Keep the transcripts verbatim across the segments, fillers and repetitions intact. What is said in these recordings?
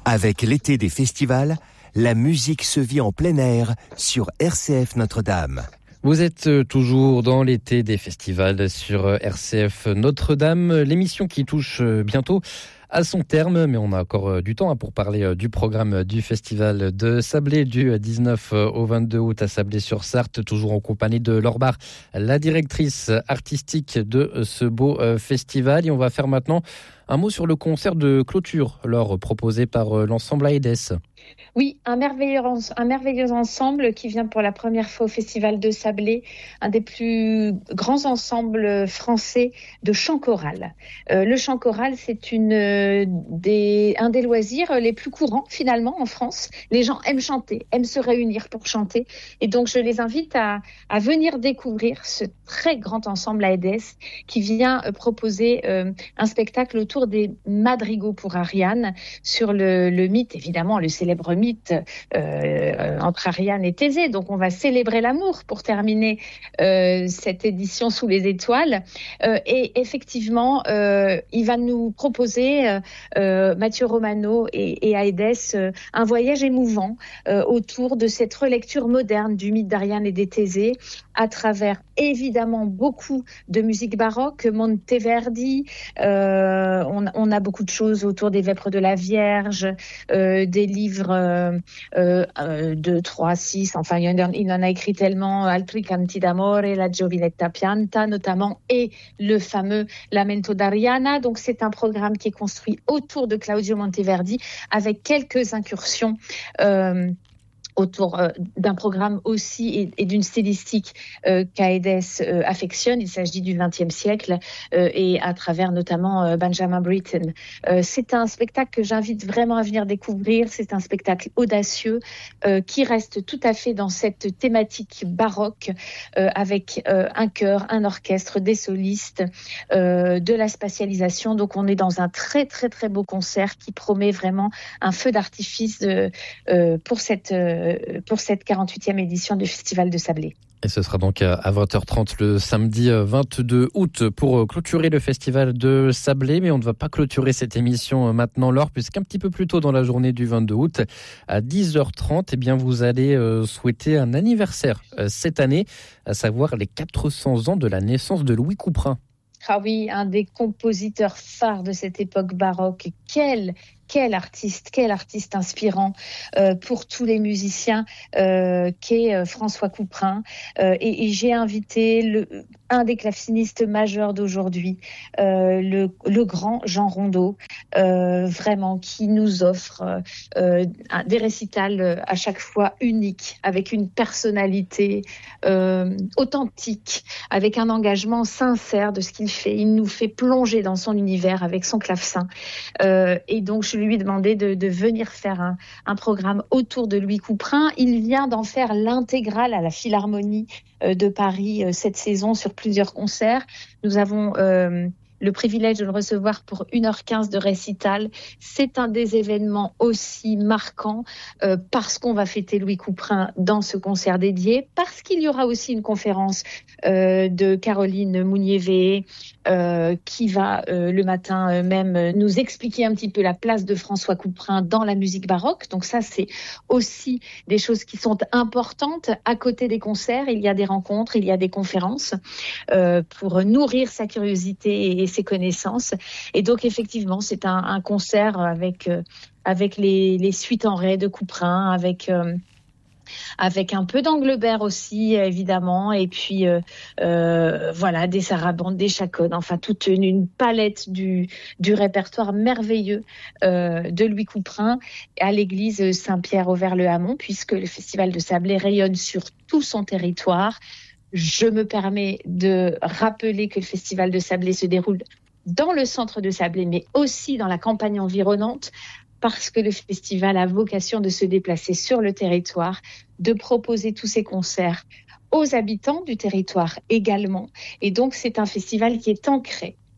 Avec l'été des festivals, la musique se vit en plein air sur R C F Notre-Dame. Vous êtes toujours dans l'été des festivals sur R C F Notre-Dame, l'émission qui touche bientôt à son terme, mais on a encore du temps pour parler du programme du festival de Sablé du dix-neuf au vingt-deux août à Sablé-sur-Sarthe, toujours en compagnie de Laure Barre, la directrice artistique de ce beau festival. Et on va faire maintenant un mot sur le concert de clôture, Laure, proposé par l'ensemble Aedes. Oui, un merveilleux, un merveilleux ensemble qui vient pour la première fois au Festival de Sablé, un des plus grands ensembles français de chant choral. Euh, le chant choral, c'est une, des, un des loisirs les plus courants finalement en France. Les gens aiment chanter, aiment se réunir pour chanter. Et donc, je les invite à, à venir découvrir ce très grand ensemble Aedes qui vient proposer euh, un spectacle autour des madrigaux pour Ariane sur le, le mythe, évidemment, le célèbre mythe euh, entre Ariane et Thésée. Donc on va célébrer l'amour pour terminer euh, cette édition sous les étoiles. Euh, et effectivement, euh, il va nous proposer, euh, euh, Mathieu Romano et, et Aedes, euh, un voyage émouvant euh, autour de cette relecture moderne du mythe d'Ariane et des Thésées à travers évidemment beaucoup de musique baroque, Monteverdi, euh, on, on a beaucoup de choses autour des Vêpres de la Vierge, euh, des livres euh, euh, deux, trois, six, enfin il en, il en a écrit tellement, Altri canti d'amore, La Giovinetta pianta notamment, et le fameux Lamento d'Ariana. Donc c'est un programme qui est construit autour de Claudio Monteverdi avec quelques incursions euh, autour euh, d'un programme aussi et, et d'une stylistique euh, qu'Aedes euh, affectionne. Il s'agit du vingtième siècle euh, et à travers notamment euh, Benjamin Britten. Euh, c'est un spectacle que j'invite vraiment à venir découvrir. C'est un spectacle audacieux euh, qui reste tout à fait dans cette thématique baroque euh, avec euh, un chœur, un orchestre, des solistes, euh, de la spatialisation. Donc on est dans un très très très beau concert qui promet vraiment un feu d'artifice euh, euh, pour cette euh, pour cette quarante-huitième édition du Festival de Sablé. Et ce sera donc à vingt heures trente le samedi vingt-deux août pour clôturer le Festival de Sablé. Mais on ne va pas clôturer cette émission maintenant, Laure, puisqu'un petit peu plus tôt dans la journée du vingt-deux août, à dix heures trente, eh bien, vous allez souhaiter un anniversaire cette année, à savoir les quatre cents ans de la naissance de Louis Couperin. Ah oui, un des compositeurs phares de cette époque baroque. Quel Quel artiste, quel artiste inspirant euh, pour tous les musiciens euh, qu'est euh, François Couperin. Euh, et, et j'ai invité le, un des clavecinistes majeurs d'aujourd'hui, euh, le, le grand Jean Rondeau, euh, vraiment, qui nous offre euh, des récitals à chaque fois uniques, avec une personnalité euh, authentique, avec un engagement sincère de ce qu'il fait. Il nous fait plonger dans son univers avec son clavecin. Euh, et donc, je lui ai demandé de, de venir faire un, un programme autour de Louis Couperin. Il vient d'en faire l'intégrale à la Philharmonie euh, de Paris euh, cette saison sur plusieurs concerts. Nous avons euh, le privilège de le recevoir pour une heure quinze de récital. C'est un des événements aussi marquants euh, parce qu'on va fêter Louis Couperin dans ce concert dédié, parce qu'il y aura aussi une conférence euh, de Caroline Mounier-Véé euh, qui va euh, le matin euh, même nous expliquer un petit peu la place de François Couperin dans la musique baroque. Donc ça, c'est aussi des choses qui sont importantes. À côté des concerts, il y a des rencontres, il y a des conférences euh, pour nourrir sa curiosité et ses connaissances. Et donc, effectivement, c'est un, un concert avec, euh, avec les, les suites en ré de Couperin, avec... Euh, avec un peu d'Anglebert aussi, évidemment, et puis euh, euh, voilà, des sarabandes, des chaconnes, enfin toute une, une palette du, du répertoire merveilleux euh, de Louis Couperin à l'église Saint-Pierre-Auvers-le-Hamon, puisque le Festival de Sablé rayonne sur tout son territoire. Je me permets de rappeler que le Festival de Sablé se déroule dans le centre de Sablé, mais aussi dans la campagne environnante, parce que le festival a vocation de se déplacer sur le territoire, de proposer tous ces concerts aux habitants du territoire également. Et donc, c'est un festival qui est ancré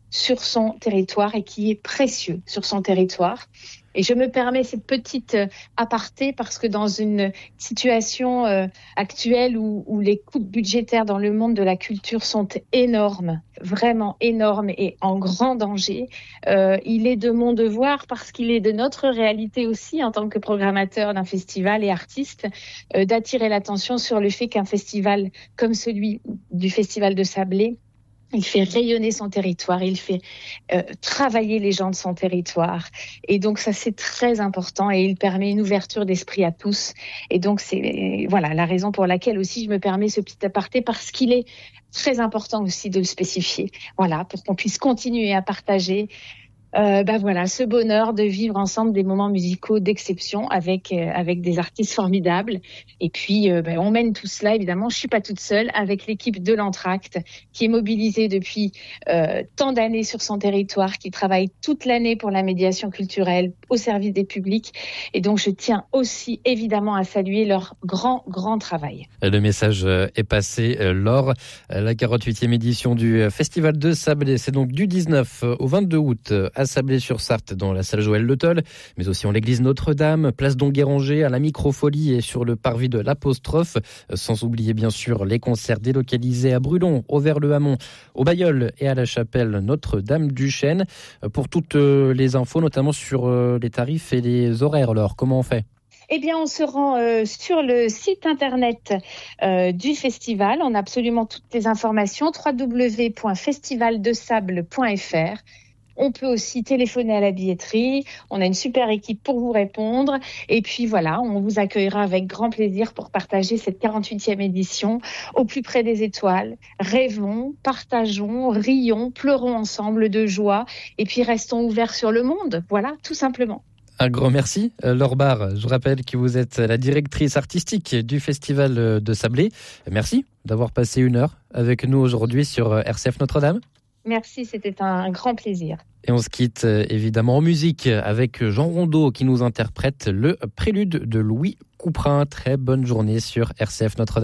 sur son territoire et qui est précieux sur son territoire. Et je me permets cette petite aparté parce que dans une situation euh, actuelle où, où les coupes budgétaires dans le monde de la culture sont énormes, vraiment énormes et en grand danger, euh, il est de mon devoir, parce qu'il est de notre réalité aussi en tant que programmateur d'un festival et artiste, euh, d'attirer l'attention sur le fait qu'un festival comme celui du Festival de Sablé, il fait rayonner son territoire, il fait euh, travailler les gens de son territoire. Et donc ça, c'est très important et il permet une ouverture d'esprit à tous. Et donc c'est voilà la raison pour laquelle aussi je me permets ce petit aparté, parce qu'il est très important aussi de le spécifier. Voilà, pour qu'on puisse continuer à partager Euh, ben voilà, ce bonheur de vivre ensemble des moments musicaux d'exception avec euh, avec des artistes formidables. Et puis, euh, ben, on mène tout cela, évidemment. Je suis pas toute seule, avec l'équipe de l'Entracte, qui est mobilisée depuis euh, tant d'années sur son territoire, qui travaille toute l'année pour la médiation culturelle au service des publics. Et donc, je tiens aussi évidemment à saluer leur grand, grand travail. Le message est passé, Laure. La quarante-huitième édition du Festival de Sablé, c'est donc du dix-neuf au vingt-deux août à Sablé-sur-Sarthe, dans la salle Joël Le Tol, mais aussi en l'église Notre-Dame, place Donguéranger, à la Microfolie et sur le parvis de l'Apostrophe, sans oublier bien sûr les concerts délocalisés à Brulon, au Vers-le-Hamon, au Bailleul et à la chapelle Notre-Dame du Chêne. Pour toutes les infos, notamment sur les tarifs et les horaires, alors comment on fait ? Eh bien, on se rend euh, sur le site internet euh, du festival. On a absolument toutes les informations, w w w point festival de sable point f r. On peut aussi téléphoner à la billetterie. On a une super équipe pour vous répondre. Et puis voilà, on vous accueillera avec grand plaisir pour partager cette quarante-huitième édition au plus près des étoiles. Rêvons, partageons, rions, pleurons ensemble de joie. Et puis restons ouverts sur le monde. Voilà, tout simplement. Un grand merci, Laure Barre. Je rappelle que vous êtes la directrice artistique du Festival de Sablé. Merci d'avoir passé une heure avec nous aujourd'hui sur R C F Notre-Dame. Merci, c'était un grand plaisir. Et on se quitte évidemment en musique avec Jean Rondeau qui nous interprète le prélude de Louis Couperin. Très bonne journée sur R C F Notre-Dame.